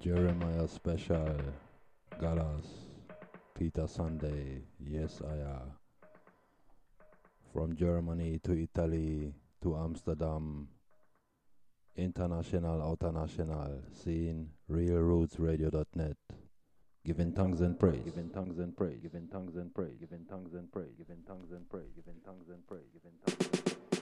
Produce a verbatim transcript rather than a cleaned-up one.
Jeremiah Special, Galas, Peter Sunday, yes I are. From Germany to Italy to Amsterdam, international, international, scene, real roots radio dot net. Giving tongues and praise, giving tongues and praise, giving tongues and praise, giving tongues and praise, giving tongues and praise, giving tongues and praise, giving tongues and praise.